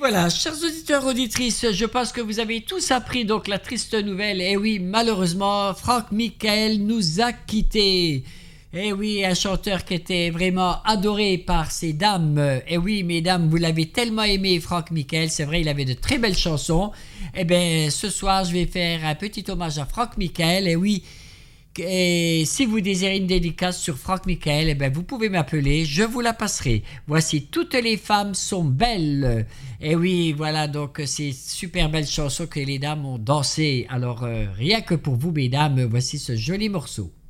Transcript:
Voilà, chers auditeurs, auditrices, je pense que vous avez tous appris donc la triste nouvelle. Eh oui, malheureusement, Franck Michael nous a quittés. Eh oui, un chanteur qui était vraiment adoré par ces dames. Eh oui, mesdames, vous l'avez tellement aimé, Franck Michael. C'est vrai, il avait de très belles chansons. Eh bien, ce soir, je vais faire un petit hommage à Franck Michael. Eh oui, et si vous désirez une dédicace sur Franck Michael, eh ben vous pouvez m'appeler, je vous la passerai. Voici Toutes les femmes sont belles. Et oui, voilà, donc ces super belles chansons que les dames ont dansées. Alors, rien que pour vous, mesdames, voici ce joli morceau.